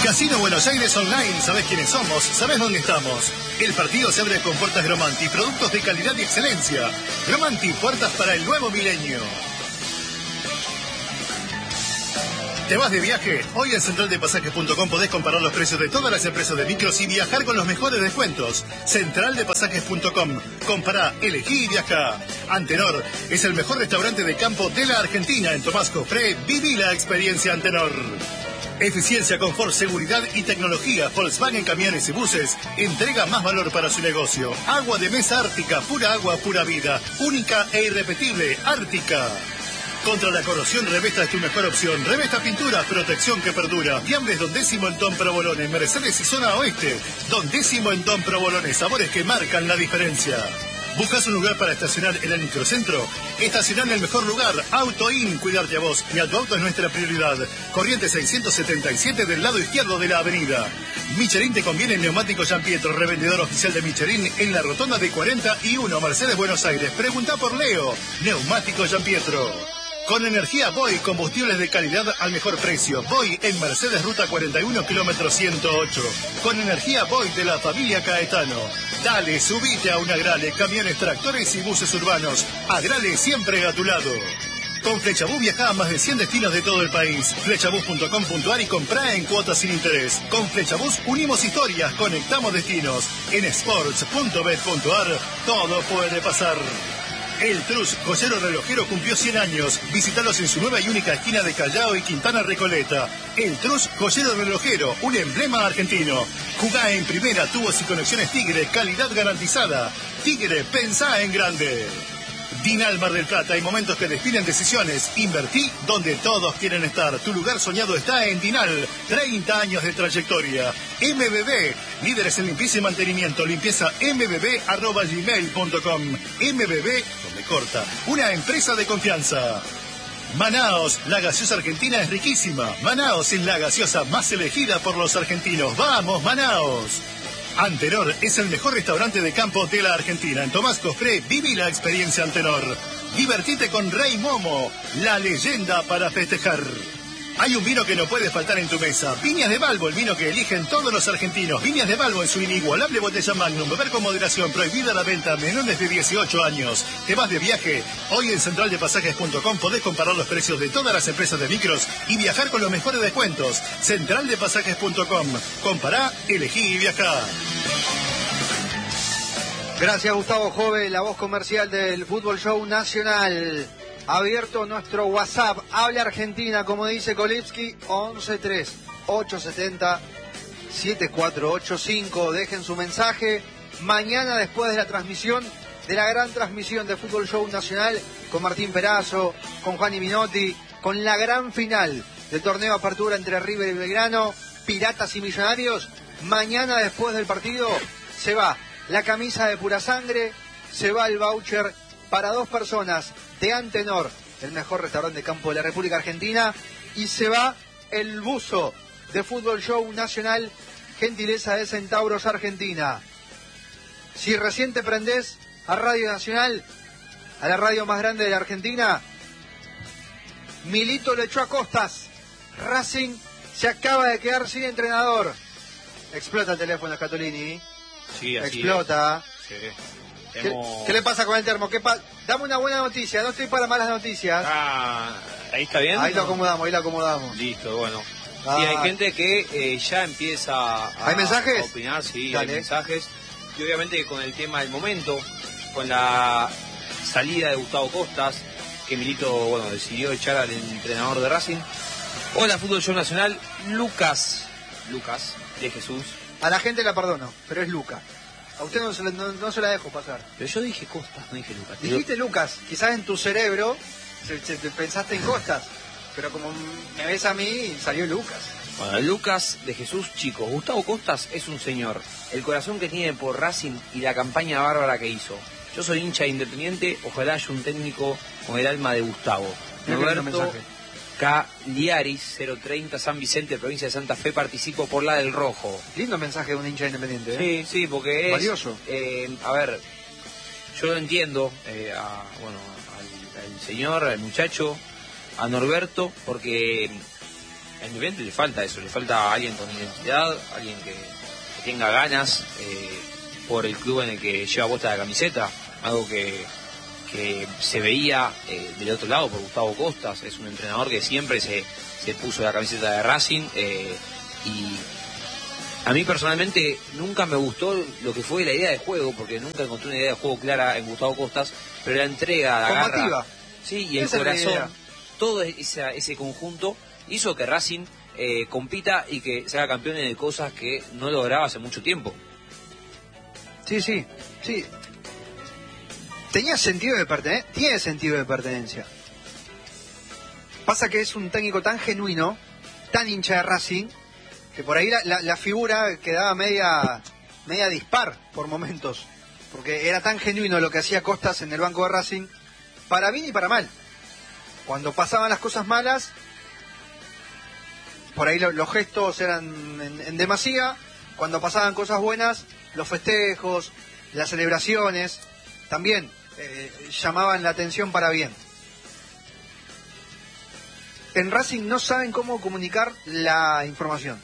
Casino Buenos Aires Online, ¿sabés quiénes somos? ¿Sabés dónde estamos? El partido se abre con puertas Gromanti, productos de calidad y excelencia. Gromanti, puertas para el nuevo milenio. ¿Te vas de viaje? Hoy en centraldepasajes.com podés comparar los precios de todas las empresas de micros y viajar con los mejores descuentos. Centraldepasajes.com. Compará, elegí y viajá. Antenor es el mejor restaurante de campo de la Argentina. En Tomás Cofré, viví la experiencia Antenor. Eficiencia, confort, seguridad y tecnología. Volkswagen Camiones y Buses entrega más valor para su negocio. Agua de mesa Ártica, pura agua, pura vida. Única e irrepetible, Ártica. Contra la corrosión, Revesta es tu mejor opción. Revesta Pintura, protección que perdura. Fiambres Don Décimo en Don Provolone, Mercedes y Zona Oeste. Don Décimo en Don Provolone, sabores que marcan la diferencia. ¿Buscas un lugar para estacionar en el microcentro? Estacionar en el mejor lugar. Auto In, cuidarte a vos y a tu auto es nuestra prioridad. Corriente 677 del lado izquierdo de la avenida. Michelin te conviene en Neumático San Pietro, revendedor oficial de Michelin en la rotonda de 41, Mercedes, Buenos Aires. Pregunta por Leo. Neumático San Pietro. Con energía Boy, combustibles de calidad al mejor precio. Boy en Mercedes, ruta 41, kilómetro 108. Con energía Boy de la familia Caetano. Dale, subite a un Agrale, camiones, tractores y buses urbanos. Agrale siempre a tu lado. Con Flechabús viajá a más de 100 destinos de todo el país. Flechabús.com.ar y comprá en cuotas sin interés. Con Flechabús unimos historias, conectamos destinos. En sports.bet.ar todo puede pasar. El Trus, joyero relojero, cumplió 100 años. Visítalos en su nueva y única esquina de Callao y Quintana Recoleta. El Trus, joyero relojero, un emblema argentino. Jugá en primera, tubos y conexiones Tigre, calidad garantizada. Tigre, pensá en grande. Dinal Mar del Plata, hay momentos que definen decisiones. Invertí donde todos quieren estar. Tu lugar soñado está en Dinal. 30 años de trayectoria. MBB, líderes en limpieza y mantenimiento. Limpieza mbb@gmail.com. MBB, donde corta. Una empresa de confianza. Manaos, la gaseosa argentina es riquísima. Manaos es la gaseosa más elegida por los argentinos. ¡Vamos, Manaos! Antenor es el mejor restaurante de campo de la Argentina. En Tomás Cofré, viví la experiencia Antenor. Divertite con Rey Momo, la leyenda para festejar. Hay un vino que no puede faltar en tu mesa. Viñas de Balbo, el vino que eligen todos los argentinos. Viñas de Balbo en su inigualable botella Magnum. Beber con moderación, prohibida la venta a menores de 18 años. ¿Te vas de viaje? Hoy en centraldepasajes.com podés comparar los precios de todas las empresas de micros y viajar con los mejores descuentos. Centraldepasajes.com. Compará, elegí y viajá. Gracias, Gustavo Jove, la voz comercial del Fútbol Show Nacional. Abierto nuestro WhatsApp, Habla Argentina, como dice Kolipsky, 11-3-870-7485. Dejen su mensaje. Mañana, después de la transmisión, de la gran transmisión de Fútbol Show Nacional, con Martín Perazo, con Juani Minotti, con la gran final del torneo Apertura entre River y Belgrano, Piratas y Millonarios. Mañana, después del partido, se va la camisa de Pura Sangre, se va el voucher para 2 personas de Antenor, el mejor restaurante de campo de la República Argentina, y se va el buzo de Fútbol Show Nacional, gentileza de Centauros Argentina. Si recién te prendés a Radio Nacional, a la radio más grande de la Argentina, Milito le echó a Costas. Racing se acaba de quedar sin entrenador. Explota el teléfono, Scatolini. Sí, así explota. Sí. ¿Qué le pasa con el termo? Dame una buena noticia, no estoy para malas noticias. Ahí está bien. Ahí lo acomodamos. Listo, bueno. Sí, hay gente que ya empieza ¿Hay mensajes? A opinar, sí, Dale. Hay mensajes. Y obviamente con el tema del momento, con la salida de Gustavo Costas, que Milito, decidió echar al entrenador de Racing. Hola, Fútbol Show Nacional, Lucas de Jesús. A la gente la perdono, pero es Lucas. A usted no se la dejo pasar. Pero yo dije Costas, no dije Lucas. Dijiste Lucas, quizás en tu cerebro pensaste en Costas, pero como me ves a mí, salió Lucas. Bueno, Lucas de Jesús, chicos, Gustavo Costas es un señor. El corazón que tiene por Racing y la campaña bárbara que hizo. Yo soy hincha de Independiente, ojalá haya un técnico con el alma de Gustavo. Roberto Cagliaris, 030, San Vicente, provincia de Santa Fe, participo por la del Rojo. Lindo mensaje de un hincha Independiente, ¿eh? Sí, porque es... valioso. A ver, yo lo entiendo, al señor, al muchacho, a Norberto, porque A Independiente le falta eso, le falta alguien con identidad, alguien que tenga ganas por el club en el que lleva puesta la camiseta, algo que se veía del otro lado por Gustavo Costas. Es un entrenador que siempre se puso la camiseta de Racing, y a mí personalmente nunca me gustó lo que fue la idea de juego, porque nunca encontré una idea de juego clara en Gustavo Costas, pero la entrega, la garra, sí, y el corazón, todo ese conjunto hizo que Racing compita y que sea campeón de cosas que no lograba hace mucho tiempo. Sí. Tenía sentido de pertenencia, tiene sentido de pertenencia. Pasa que es un técnico tan genuino, tan hincha de Racing, que por ahí la figura quedaba media dispar por momentos, porque era tan genuino lo que hacía Costas en el banco de Racing, para bien y para mal. Cuando pasaban las cosas malas, por ahí los gestos eran en demasía. Cuando pasaban cosas buenas, los festejos, las celebraciones, también llamaban la atención para bien. En Racing no saben cómo comunicar la información.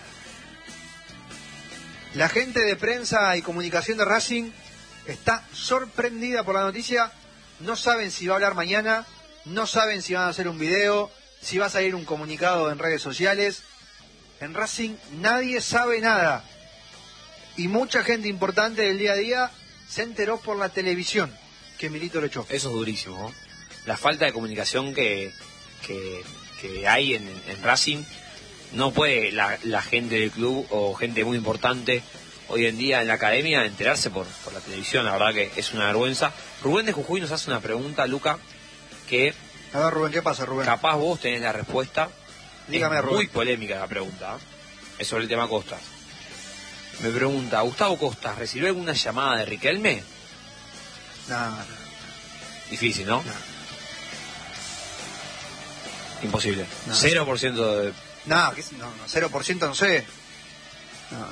La gente de prensa y comunicación de Racing está sorprendida por la noticia. No saben si va a hablar mañana, no saben si van a hacer un video, si va a salir un comunicado en redes sociales. En Racing nadie sabe nada. Y mucha gente importante del día a día se enteró por la televisión que Milito lo echó. Eso es durísimo, ¿no? La falta de comunicación que hay en Racing. No puede la gente del club o gente muy importante hoy en día en la academia enterarse por la televisión. La verdad que es una vergüenza. Rubén de Jujuy nos hace una pregunta, Luca, que... A ver, Rubén, ¿qué pasa, Rubén? Capaz vos tenés la respuesta. Dígame, es Rubén. Muy polémica la pregunta, ¿eh? Es sobre el tema Costas. Me pregunta, ¿Gustavo Costas recibió alguna llamada de Riquelme? No. Difícil, ¿no? No. Imposible. No. 0% de... No, 0% no sé. No.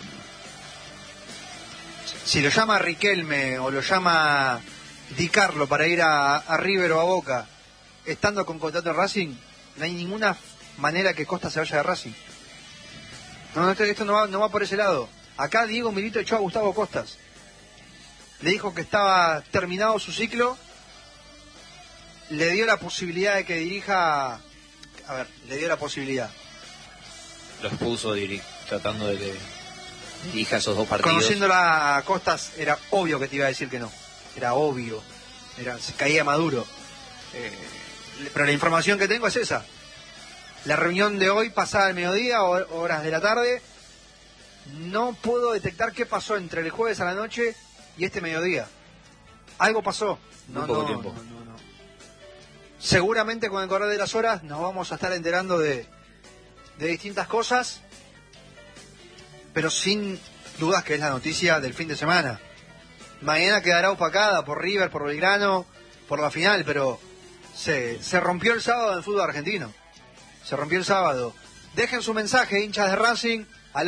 Si lo llama Riquelme o lo llama Di Carlo para ir a River o a Boca, estando con contrato de Racing, no hay ninguna manera que Costa se vaya de Racing. No, esto no va por ese lado. Acá Diego Milito echó a Gustavo Costas. Le dijo que estaba terminado su ciclo. Le dio la posibilidad de que dirija... A ver, le dio la posibilidad. Los puso tratando de que dirija esos dos partidos. Conociéndola a Costas, era obvio que te iba a decir que no. Era obvio. Se caía Maduro. Pero la información que tengo es esa. La reunión de hoy, pasada el mediodía, horas de la tarde, no puedo detectar qué pasó entre el jueves a la noche y este mediodía. Algo pasó. Muy poco tiempo. No. Seguramente con el correr de las horas nos vamos a estar enterando de distintas cosas, pero sin dudas que es la noticia del fin de semana. Mañana quedará opacada por River, por Belgrano, por la final, pero se rompió el sábado en el fútbol argentino. Se rompió el sábado. Dejen su mensaje, hinchas de Racing, al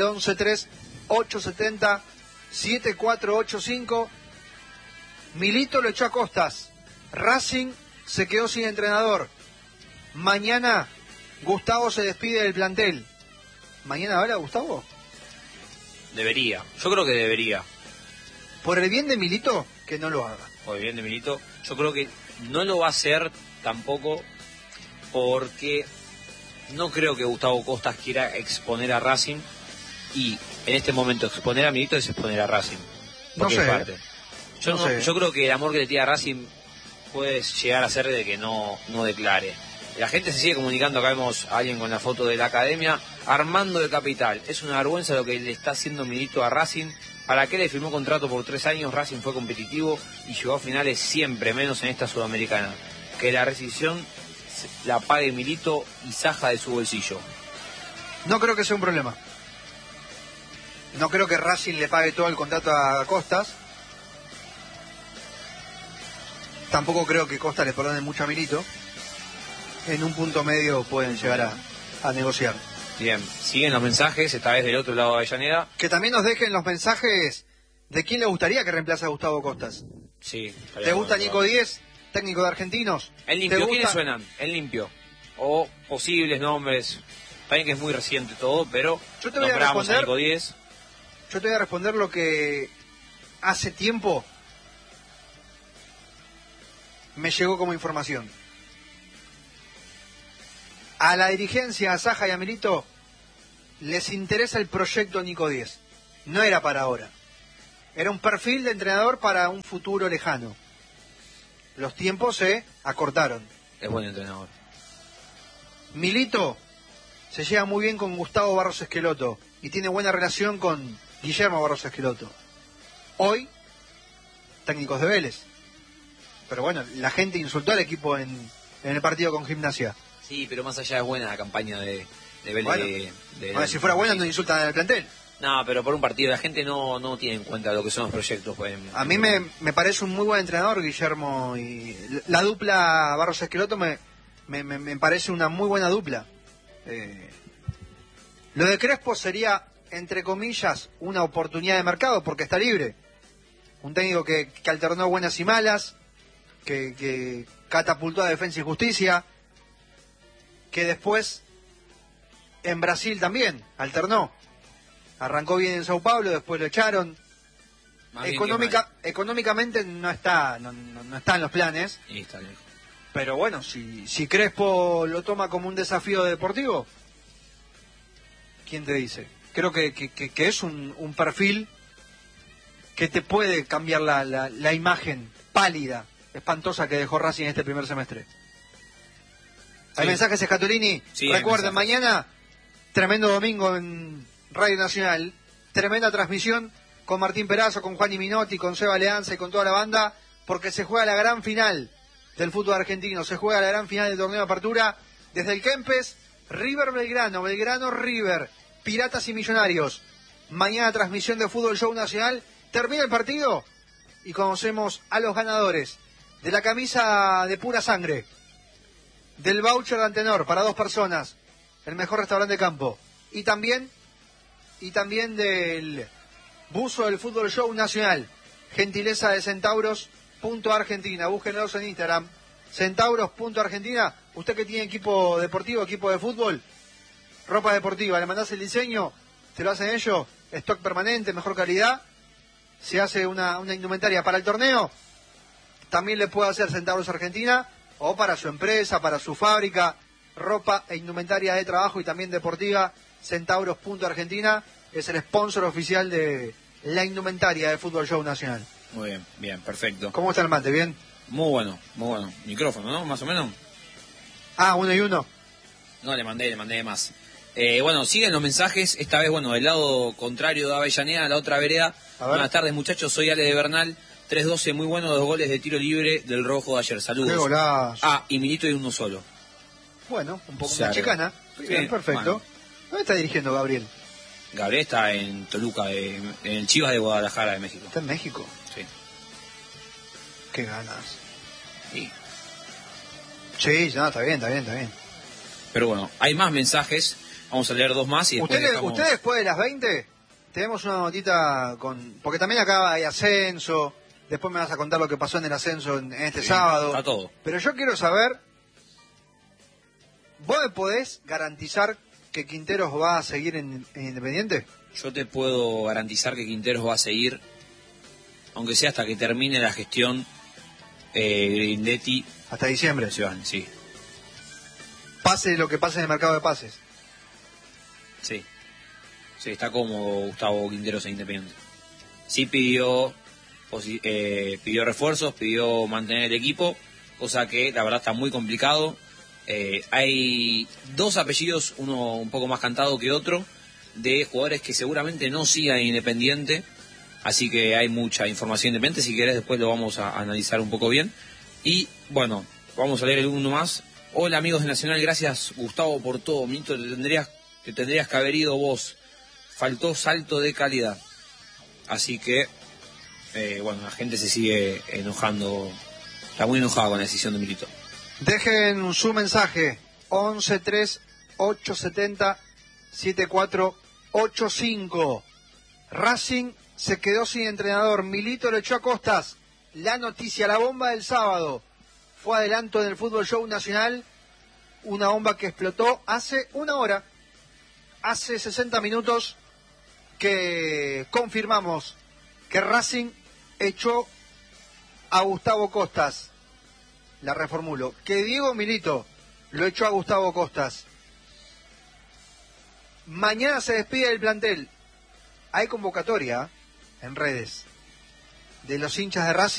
11-3-870-7485. Milito lo echó a Costas. Racing se quedó sin entrenador. Mañana Gustavo se despide del plantel. ¿Mañana habla Gustavo? Debería. Yo creo que debería. Por el bien de Milito, que no lo haga. Por el bien de Milito. Yo creo que no lo va a hacer tampoco porque no creo que Gustavo Costas quiera exponer a Racing. Y en este momento exponer a Milito es exponer a Racing. No sé. Parte. Yo creo que el amor que le tiene a Racing puede llegar a ser de que no declare. La gente se sigue comunicando. Acá vemos a alguien con la foto de la academia. Armando de Capital. Es una vergüenza lo que le está haciendo Milito a Racing. ¿Para qué le firmó contrato por 3 años? Racing fue competitivo y llegó a finales siempre, menos en esta sudamericana. Que la rescisión la pague Milito y saja de su bolsillo. No creo que sea un problema. No creo que Racing le pague todo el contrato a Costas. Tampoco creo que Costa le perdone mucho a Milito. En un punto medio pueden llegar a negociar. Bien, siguen los mensajes, esta vez del otro lado de Avellaneda. Que también nos dejen los mensajes de quién le gustaría que reemplace a Gustavo Costas. Sí. ¿Te gusta Nico Díez, técnico de Argentinos? En limpio, ¿quiénes suenan? En limpio. O posibles nombres. También que es muy reciente todo, pero Yo te voy a nombramos a responder- Nico 10. Yo te voy a responder lo que hace tiempo me llegó como información. A la dirigencia, a Saja y a Milito, les interesa el proyecto Nico 10. No era para ahora. Era un perfil de entrenador para un futuro lejano. Los tiempos se acortaron. Es buen entrenador. Milito se lleva muy bien con Gustavo Barros Esqueloto y tiene buena relación con Guillermo Barros Esqueloto. Hoy, técnicos de Vélez. Pero bueno, la gente insultó al equipo en el partido con Gimnasia. Sí, pero más allá es buena la campaña de Vélez. Bueno, Ahora, si fuera buena no insultan al plantel. No, pero por un partido la gente no tiene en cuenta lo que son los proyectos. Pues, A mí me parece un muy buen entrenador, Guillermo, y la dupla Barros Esqueloto me parece una muy buena dupla. Lo de Crespo sería, entre comillas, una oportunidad de mercado porque está libre. Un técnico que alternó buenas y malas, que catapultó a Defensa y Justicia, que después en Brasil también alternó. Arrancó bien en Sao Paulo, después lo echaron. Más bien que mal. Económicamente no está en los planes, Y está lejos. pero bueno, si Crespo lo toma como un desafío deportivo, ¿quién te dice? Creo que es un perfil que te puede cambiar la imagen pálida, espantosa que dejó Racing este primer semestre. ¿Hay Sí. mensajes, Scatolini? Sí, hay Recuerden, mensajes. mañana, tremendo domingo en Radio Nacional, tremenda transmisión con Martín Perazo, con Juan Minotti, con Seba Leanza y con toda la banda, porque se juega la gran final del fútbol argentino, se juega la gran final del torneo de apertura desde el Kempes, River Belgrano, Belgrano River, Piratas y Millonarios. Mañana transmisión de Fútbol Show Nacional, termina el partido y conocemos a los ganadores de la camisa de pura sangre, del voucher de Antenor para 2 personas, el mejor restaurante de campo, y también del buzo del Fútbol Show Nacional, gentileza de Centauros.Argentina. Búsquenlos en Instagram, Centauros.Argentina. Usted que tiene equipo deportivo, equipo de fútbol, ropa deportiva, le mandás el diseño, te lo hacen ellos, stock permanente, mejor calidad, se hace una indumentaria para el torneo, también le puede hacer Centauros Argentina, o para su empresa, para su fábrica, ropa e indumentaria de trabajo y también deportiva. Centauros.Argentina es el sponsor oficial de la indumentaria de Fútbol Show Nacional. Muy bien, perfecto. ¿Cómo está el mate? ¿Bien? Muy bueno. Micrófono, ¿no? Más o menos. Ah, 1 y 1. No, le mandé más. Bueno, siguen los mensajes. Esta vez, del lado contrario de Avellaneda, la otra vereda. A ver. Buenas tardes, muchachos. Soy Ale de Bernal. 3-12, muy bueno, 2 goles de tiro libre del rojo de ayer. Saludos. Qué golazo. Ah, y Milito y uno solo. Bueno, un poco Cerro. más chicana. Bien, Sí, perfecto. bueno. ¿Dónde está dirigiendo Gabriel? Gabriel está en Toluca, en el Chivas de Guadalajara, de México. Está en México. Sí. Qué ganas. Sí. Sí, no, está bien. Pero bueno, hay más mensajes. Vamos a leer 2 más y después dejamos... ¿Ustedes después de las 20 tenemos una notita con... Porque también acá hay ascenso, después me vas a contar lo que pasó en el ascenso en este Sí, sábado. está todo. Pero yo quiero saber, ¿vos me podés garantizar que Quinteros va a seguir en Independiente? Yo te puedo garantizar que Quinteros va a seguir, aunque sea hasta que termine la gestión Grindetti Hasta diciembre. Ciudad. Sí, Pase lo que pase en el mercado de pases. sí. Sí, está cómodo Gustavo Quinteros en Independiente. Sí pidió refuerzos, pidió mantener el equipo, cosa que la verdad está muy complicado. Hay 2 apellidos, uno un poco más cantado que otro, de jugadores que seguramente no sigan en Independiente, así que hay mucha información independiente. Si querés después lo vamos a analizar un poco bien. Y bueno, vamos a leer el uno más. Hola amigos de Nacional, gracias Gustavo por todo. Milito, te tendrías que haber ido vos. Faltó salto de calidad. Así que, la gente se sigue enojando. Está muy enojada con la decisión de Milito. Dejen su mensaje 11-3-870-7485. Racing se quedó sin entrenador, Milito lo echó a costas. La noticia, la bomba del sábado, fue adelanto en el Fútbol Show Nacional, una bomba que explotó hace 1 hora hace 60 minutos que confirmamos que Racing echó a Gustavo Costas. La reformulo. Que Diego Milito lo echó a Gustavo Costas. Mañana se despide del plantel. Hay convocatoria en redes de los hinchas de Racing.